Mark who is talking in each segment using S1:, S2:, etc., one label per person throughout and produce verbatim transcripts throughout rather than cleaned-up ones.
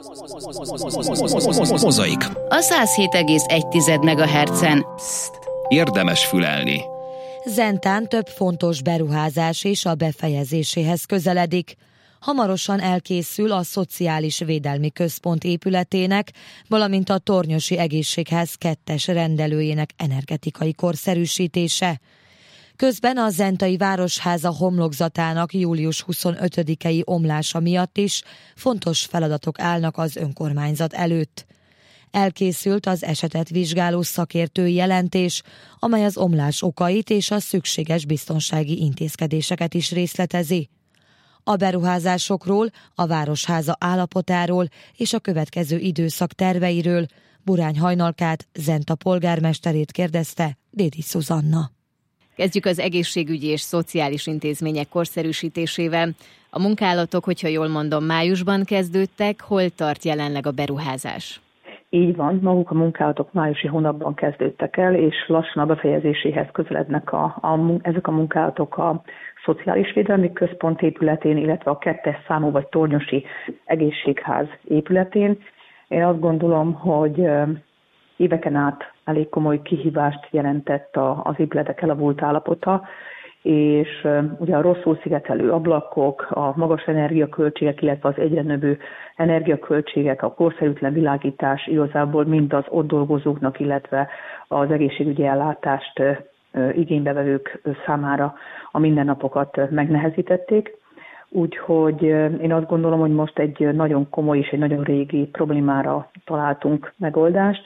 S1: Mozaik.
S2: A száz hét egész egy megahertzen.
S1: Érdemes fülelni.
S3: Zentán több fontos beruházás is a befejezéséhez közeledik. Hamarosan elkészül a Szociális Védelmi Központ épületének, valamint a Tornyosi Egészségház kettes rendelőjének energetikai korszerűsítése. Közben a zentai Városháza homlokzatának július huszonötödikei omlása miatt is fontos feladatok állnak az önkormányzat előtt. Elkészült az esetet vizsgáló szakértői jelentés, amely az omlás okait és a szükséges biztonsági intézkedéseket is részletezi. A beruházásokról, a Városháza állapotáról és a következő időszak terveiről Burány Hajnalkát, Zenta polgármesterét kérdezte Dédi Szuzanna.
S4: Kezdjük az egészségügyi és szociális intézmények korszerűsítésével. A munkálatok, hogyha jól mondom, májusban kezdődtek, hol tart jelenleg a beruházás?
S5: Így van, maguk a munkálatok májusi hónapban kezdődtek el, és lassan a befejezéséhez közelednek a, a, ezek a munkálatok a Szociális Védelmi Központ épületén, illetve a kettes számú vagy Tornyosi Egészségház épületén. Én azt gondolom, hogy éveken át elég komoly kihívást jelentett az épületek elavult állapota, és ugye a rosszul szigetelő ablakok, a magas energiaköltségek, illetve az egyre növő energiaköltségek, a korszerűtlen világítás igazából mind az ott dolgozóknak, illetve az egészségügyi ellátást igénybevevők számára a mindennapokat megnehezítették. Úgyhogy én azt gondolom, hogy most egy nagyon komoly és egy nagyon régi problémára találtunk megoldást.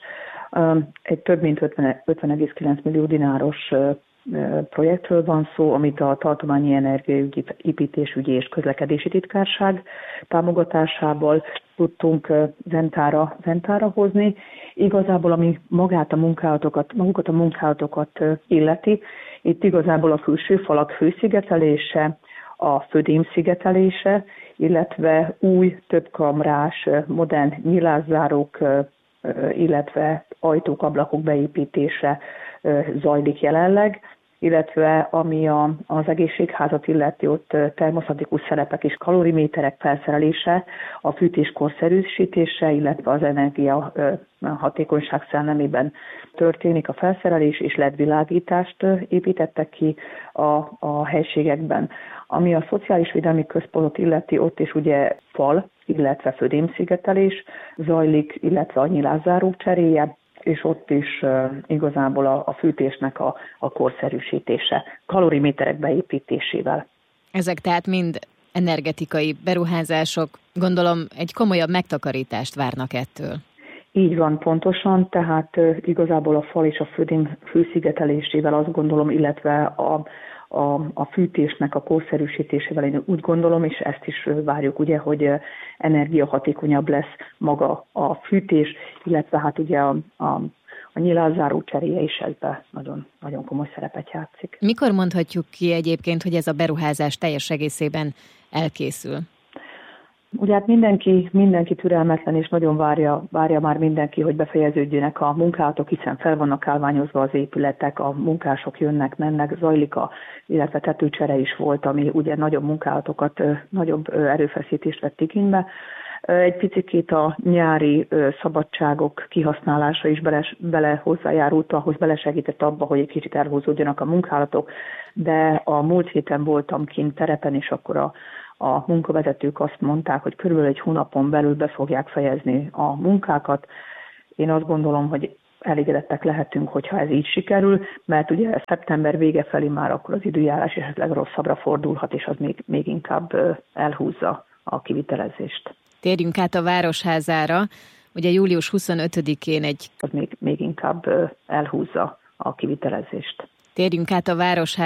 S5: Egy több mint ötven egész kilenc millió dináros projektről van szó, amit a Tartományi Energiaügyi, Építésügyi és Közlekedési Titkárság támogatásából tudtunk Zentára, Zentára hozni. Igazából, ami magát a munkálatokat, magukat a munkálatokat illeti, itt igazából a külső falak hőszigetelése, a födém szigetelése, illetve új, többkamrás, modern nyilászárók, illetve ajtók, ablakok beépítése zajlik jelenleg, illetve ami a, az egészségházat illeti, ott termosztatikus szerepek és kaloriméterek felszerelése, a fűtés korszerűsítése, illetve az energia hatékonyság szellemében történik a felszerelés, és el é dé világítást építettek ki a, a helységekben. Ami a Szociális Védelmi Központot illeti, ott is ugye fal, illetve födémszigetelés zajlik, illetve a nyilászárók cseréje, és ott is uh, igazából a, a fűtésnek a, a korszerűsítése, kaloriméterek beépítésével.
S4: Ezek tehát mind energetikai beruházások, gondolom egy komolyabb megtakarítást várnak ettől.
S5: Így van, pontosan, tehát uh, igazából a fal és a födém hőszigetelésével azt gondolom, illetve a A, a fűtésnek a korszerűsítésével én úgy gondolom, és ezt is várjuk, ugye, hogy energiahatékonyabb lesz maga a fűtés, illetve hát ugye a, a, a nyilászáró cseréje is ebben nagyon, nagyon komoly szerepet játszik.
S4: Mikor mondhatjuk ki egyébként, hogy ez a beruházás teljes egészében elkészül?
S5: Ugye hát mindenki, mindenki türelmetlen, és nagyon várja, várja már mindenki, hogy befejeződjenek a munkálatok, hiszen fel vannak állványozva az épületek, a munkások jönnek, mennek, zajlik, a, illetve tetőcsere is volt, ami ugye nagyobb munkálatokat, nagyobb erőfeszítést vett igénybe. Egy picikét a nyári szabadságok kihasználása is bele, bele hozzájárult, ahhoz belesegített abba, hogy egy kicsit elhúzódjanak a munkálatok, de a múlt héten voltam kint terepen, és akkor a A munkavezetők azt mondták, hogy körülbelül egy hónapon belül be fogják fejezni a munkákat. Én azt gondolom, hogy elégedettek lehetünk, hogyha ez így sikerül, mert ugye szeptember vége felé már akkor az időjárás esetleg rosszabbra fordulhat, és az még, még inkább elhúzza a kivitelezést.
S4: Térjünk át a Városházára. Ugye július huszonötödikén egy...
S5: Az még, még inkább elhúzza a kivitelezést.
S4: Térjünk át a Városházára.